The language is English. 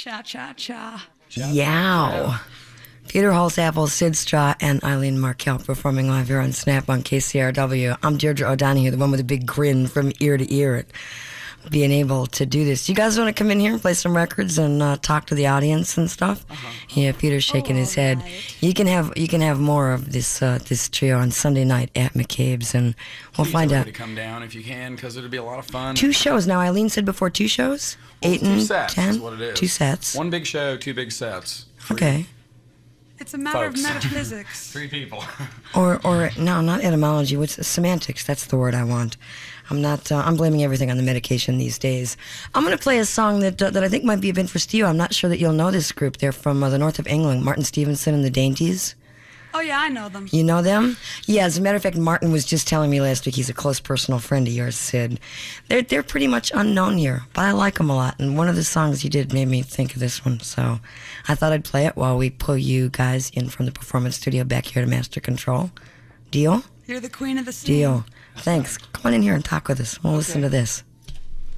Cha-cha-cha. Yow. Peter Holzapfel, Sid Straw, and Eileen Markell performing live here on Snap on KCRW. I'm Deirdre O'Donoghue, the one with a big grin from ear to ear at being able to do this. You guys want to come in here and play some records and talk to the audience and stuff? Yeah, Peter's shaking his head. Right. You can have more of this this trio on Sunday night at McCabe's, and we'll find out. To come down if you can, because it'll be a lot of fun. 2 shows now. Eileen said before 2 shows. Well, 8 2 and sets 10. is what it is. 2 sets. 1 big show, 2 big sets. Okay. It's a matter Folks. of metaphysics. 3 people. Or no, not etymology. What's semantics? That's the word I want. I'm not. I'm blaming everything on the medication these days. I'm going to play a song that I think might be of interest to you. I'm not sure that you'll know this group. They're from the north of England. Martin Stevenson and the Dainties. Oh, yeah, I know them. You know them? Yeah. As a matter of fact, Martin was just telling me last week he's a close personal friend of yours, Sid. They're pretty much unknown here, but I like them a lot. And one of the songs you did made me think of this one, so I thought I'd play it while we pull you guys in from the performance studio back here to Master Control. Deal? You're the queen of the scene. Deal. Thanks. Come on in here and talk with us. We'll listen to this.